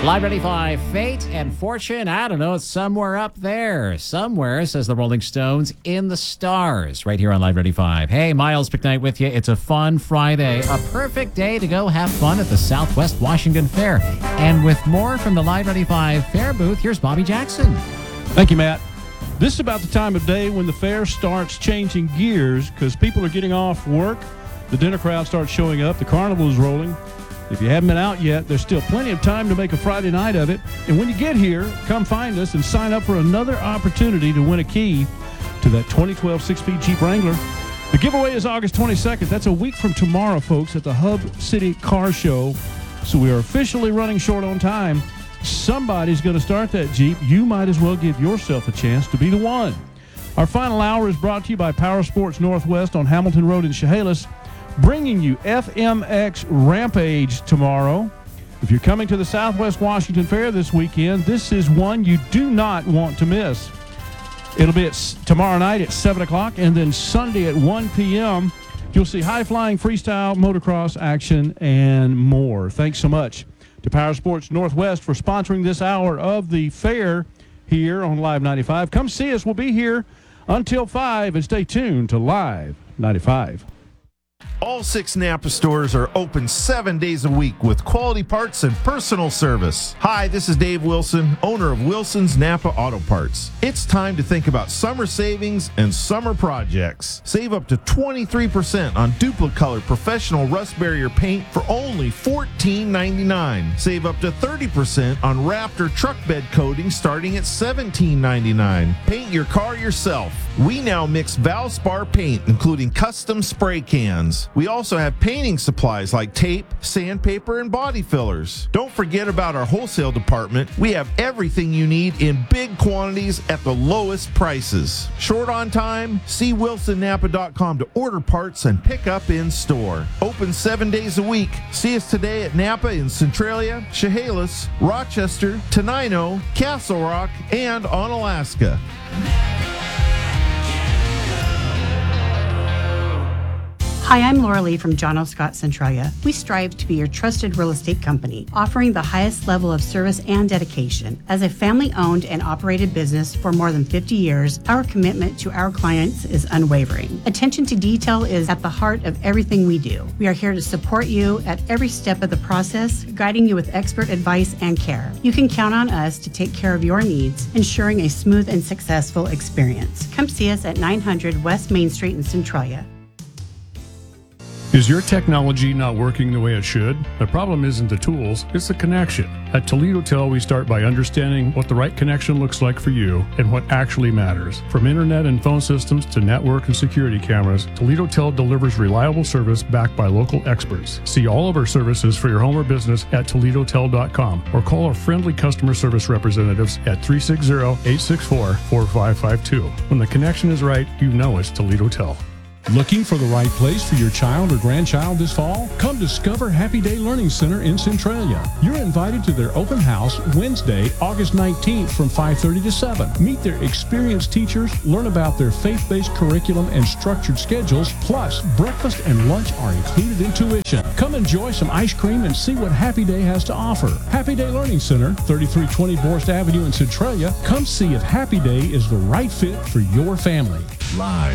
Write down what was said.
Live 95, Fate and Fortune, I don't know, it's somewhere up there. Somewhere, says the Rolling Stones, in the stars, right here on Live 95. Hey, Miles McKnight with you. It's a fun Friday, a perfect day to go have fun at the Southwest Washington Fair. And with more from the Live 95 Fair booth, here's Bobby Jackson. Thank you, Matt. This is about the time of day when the fair starts changing gears because people are getting off work, the dinner crowd starts showing up, the carnival is rolling. If you haven't been out yet, there's still plenty of time to make a Friday night of it. And when you get here, come find us and sign up for another opportunity to win a key to that 2012 6-speed Jeep Wrangler. The giveaway is August 22nd. That's a week from tomorrow, folks, at the Hub City Car Show. So we are officially running short on time. Somebody's going to start that Jeep. You might as well give yourself a chance to be the one. Our final hour is brought to you by Power Sports Northwest on Hamilton Road in Chehalis, bringing you FMX Rampage tomorrow. If you're coming to the Southwest Washington Fair this weekend, this is one you do not want to miss. It'll be tomorrow night at 7 o'clock, and then Sunday at 1 p.m. You'll see high-flying freestyle motocross action and more. Thanks so much to Power Sports Northwest for sponsoring this hour of the fair here on Live 95. Come see us. We'll be here until 5, and stay tuned to Live 95. All 6 Napa stores are open 7 days a week with quality parts and personal service. Hi, this is Dave Wilson, owner of Wilson's Napa Auto Parts. It's time to think about summer savings and summer projects. Save up to 23% on Duplicolor professional rust barrier paint for only $14.99. Save up to 30% on Raptor truck bed coating starting at $17.99. Paint your car yourself. We now mix Valspar paint, including custom spray cans. We also have painting supplies like tape, sandpaper, and body fillers. Don't forget about our wholesale department. We have everything you need in big quantities at the lowest prices. Short on time? See WilsonNapa.com to order parts and pick up in store. Open 7 days a week. See us today at Napa in Centralia, Chehalis, Rochester, Tenino, Castle Rock, and on Alaska. Hi, I'm Laura Lee from John O. Scott Centralia. We strive to be your trusted real estate company, offering the highest level of service and dedication. As a family-owned and operated business for more than 50 years, our commitment to our clients is unwavering. Attention to detail is at the heart of everything we do. We are here to support you at every step of the process, guiding you with expert advice and care. You can count on us to take care of your needs, ensuring a smooth and successful experience. Come see us at 900 West Main Street in Centralia. Is your technology not working the way it should? The problem isn't the tools, it's the connection. At Toledo Tel, we start by understanding what the right connection looks like for you and what actually matters. From internet and phone systems to network and security cameras, Toledo Tel delivers reliable service backed by local experts. See all of our services for your home or business at ToledoTel.com or call our friendly customer service representatives at 360-864-4552. When the connection is right, you know it's Toledo Tel. Looking for the right place for your child or grandchild this fall? Come discover Happy Day Learning Center in Centralia. You're invited to their open house Wednesday, August 19th from 5:30 to 7. Meet their experienced teachers, learn about their faith-based curriculum and structured schedules, plus breakfast and lunch are included in tuition. Come enjoy some ice cream and see what Happy Day has to offer. Happy Day Learning Center, 3320 Borst Avenue in Centralia. Come see if Happy Day is the right fit for your family. Live